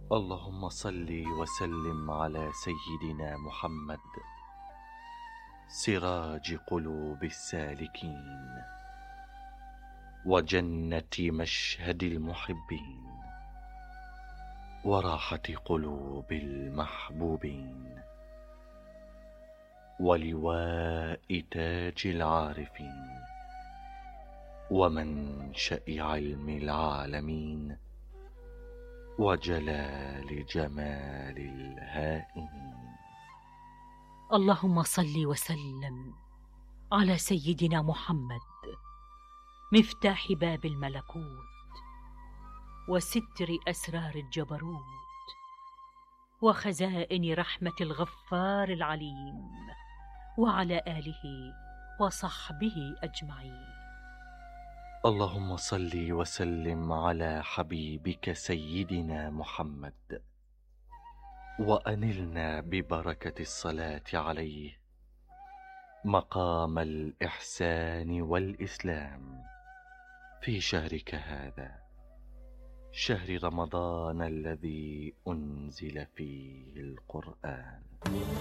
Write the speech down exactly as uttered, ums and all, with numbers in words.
اللهم صل وسلم على سيدنا محمد سراج قلوب السالكين وجنة مشهد المحبين وراحة قلوب المحبوبين ولواء تاج العارفين ومنشأ علم العالمين وجلال جمال الهائمين. اللهم صل وسلم على سيدنا محمد مفتاح باب الملكوت وستر أسرار الجبروت وخزائن رحمة الغفار العليم وعلى آله وصحبه أجمعين. اللهم صل وسلم على حبيبك سيدنا محمد وأنلنا ببركة الصلاة عليه مقام الإحسان والإسلام في شهرك هذا، شهر رمضان الذي أنزل فيه القرآن.